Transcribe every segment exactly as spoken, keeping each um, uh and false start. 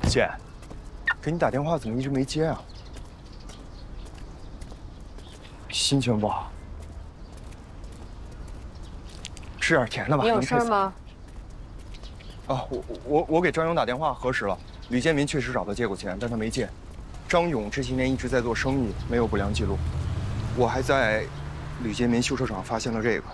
姐，给你打电话怎么一直没接啊？心情不好，吃点甜的吧。 你有事吗？ 啊，我我我给张勇打电话核实了，吕建民确实找他借过钱，但他没借。张勇这些年一直在做生意，没有不良记录。我还在吕建民修车厂发现了这个。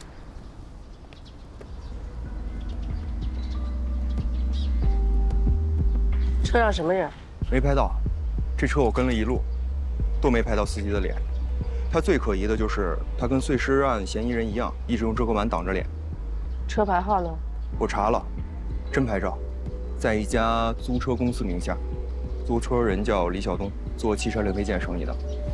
车上什么人？ 没拍到，这车我跟了一路，都没拍到司机的脸。他最可疑的就是他跟碎尸案嫌疑人一样，一直用遮光板挡着脸。 车牌号呢？ 我查了，真牌照，在一家租车公司名下，租车人叫李晓东，做汽车零配件生意的。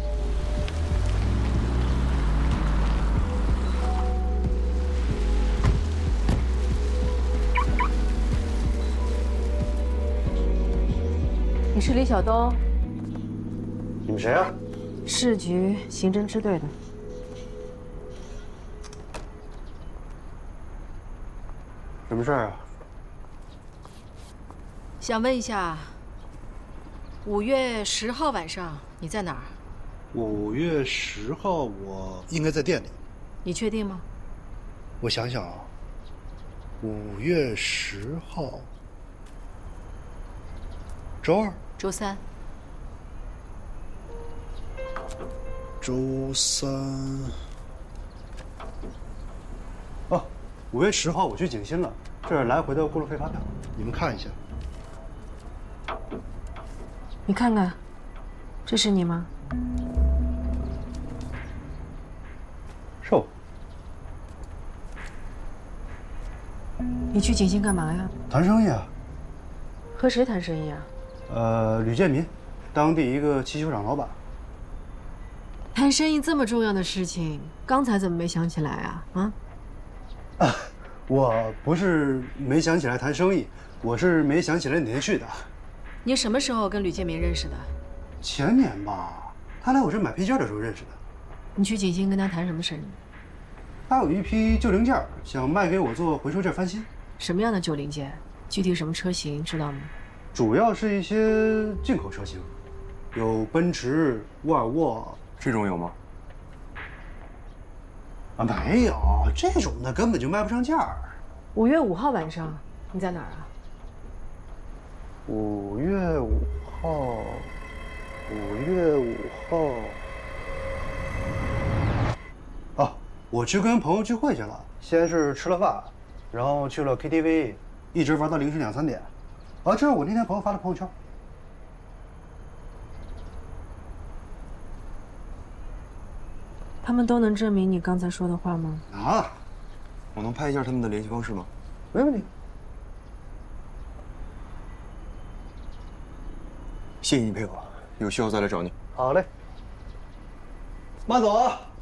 你是李晓东？ 你们谁啊？ 市局刑侦支队的。 什么事儿啊？ 想问一下，五月十号晚上你在哪儿？ 五月十号我应该在店里。 你确定吗？ 我想想啊，五月十号，周二、 周三。 周三。哦，五月十号我去景新了，这是来回的过路费发票，你们看一下。 你看看，这是你吗？ 是我。 你去景新干嘛呀？ 谈生意啊。 和谁谈生意啊？ 呃，吕建民，当地一个汽修厂老板。 谈生意这么重要的事情，刚才怎么没想起来啊？啊？ 啊，我不是没想起来谈生意，我是没想起来哪天去的。 你什么时候跟吕建民认识的？ 前年吧，他来我这买配件的时候认识的。 你去景新跟他谈什么生意？ 他有一批旧零件，想卖给我做回收件翻新。 什么样的旧零件？具体什么车型知道吗？ 主要是一些进口车型，有奔驰、沃尔沃。 这种有吗？ 啊，没有，这种的根本就卖不上价儿。 五月五号晚上你在哪儿啊？ 五月五号，五月五号。哦，我去跟朋友聚会去了，先是吃了饭，然后去了 K T V， 一直玩到凌晨两三点。啊，这是我那天朋友发的朋友圈。 他们都能证明你刚才说的话吗？ 啊， 我能拍一下他们的联系方式吗？ 没问题。 谢谢你配合，有需要再来找你。 好嘞，慢走啊。